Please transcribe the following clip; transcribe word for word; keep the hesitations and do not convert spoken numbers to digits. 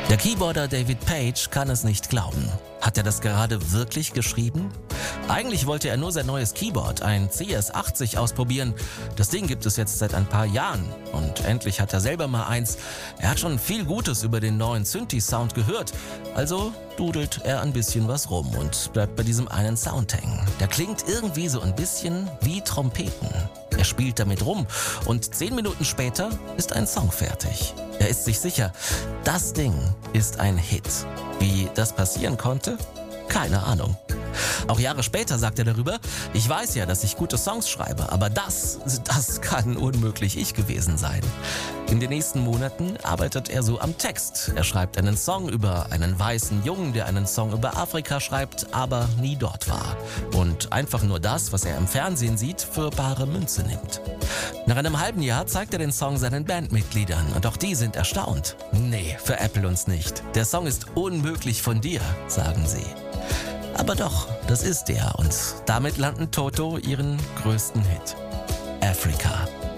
Der Keyboarder David Page kann es nicht glauben. Hat er das gerade wirklich geschrieben? Eigentlich wollte er nur sein neues Keyboard, ein C S achtzig, ausprobieren. Das Ding gibt es jetzt seit ein paar Jahren und endlich hat er selber mal eins. Er hat schon viel Gutes über den neuen Synthi-Sound gehört, also dudelt er ein bisschen was rum und bleibt bei diesem einen Sound hängen. Der klingt irgendwie so ein bisschen wie Trompeten. Er spielt damit rum und zehn Minuten später ist ein Song fertig. Er ist sich sicher, das Ding ist ein Hit. Wie das passieren konnte? Keine Ahnung. Auch Jahre später sagt er darüber, ich weiß ja, dass ich gute Songs schreibe, aber das, das kann unmöglich ich gewesen sein. In den nächsten Monaten arbeitet er so am Text. Er schreibt einen Song über einen weißen Jungen, der einen Song über Afrika schreibt, aber nie dort war. Und einfach nur das, was er im Fernsehen sieht, für bare Münze nimmt. Nach einem halben Jahr zeigt er den Song seinen Bandmitgliedern und auch die sind erstaunt. Nee, veräppel uns nicht. Der Song ist unmöglich von dir, sagen sie. Aber doch, das ist er und damit landen Toto ihren größten Hit. Africa.